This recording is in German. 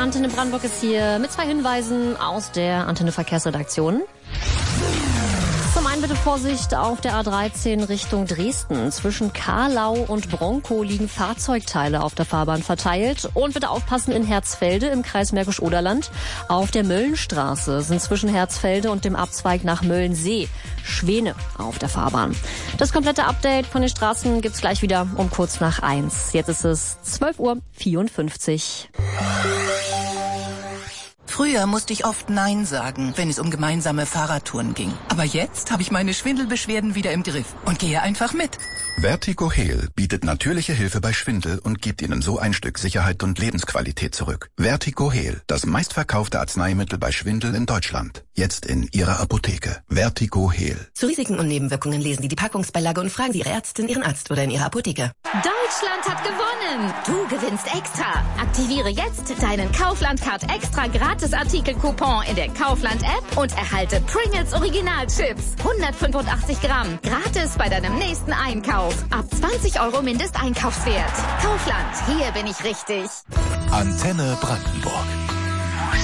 Antenne Brandenburg ist hier mit 2 Hinweisen aus der Antenne Verkehrsredaktion. Zum einen bitte Vorsicht auf der A13 Richtung Dresden. Zwischen Karlau und Bronkow liegen Fahrzeugteile auf der Fahrbahn verteilt. Und bitte aufpassen in Herzfelde im Kreis Märkisch-Oderland. Auf der Möllenstraße sind zwischen Herzfelde und dem Abzweig nach Möllensee Schwäne auf der Fahrbahn. Das komplette Update von den Straßen gibt's gleich wieder um kurz nach 1. Jetzt ist es 12:54 Uhr. Früher musste ich oft Nein sagen, wenn es um gemeinsame Fahrradtouren ging. Aber jetzt habe ich meine Schwindelbeschwerden wieder im Griff und gehe einfach mit. Vertigo Heal bietet natürliche Hilfe bei Schwindel und gibt Ihnen so ein Stück Sicherheit und Lebensqualität zurück. Vertigo Heal, das meistverkaufte Arzneimittel bei Schwindel in Deutschland. Jetzt in Ihrer Apotheke. Vertigo Heal. Zu Risiken und Nebenwirkungen lesen Sie die Packungsbeilage und fragen Sie Ihre Ärztin, Ihren Arzt oder in Ihrer Apotheke. Deutschland hat gewonnen! Du gewinnst extra! Aktiviere jetzt deinen Kaufland-Card extra Gratis-Artikel-Coupon in der Kaufland-App und erhalte Pringles Original-Chips. 185 Gramm. Gratis bei deinem nächsten Einkauf. Ab 20 € Mindesteinkaufswert. Kaufland, hier bin ich richtig. Antenne Brandenburg.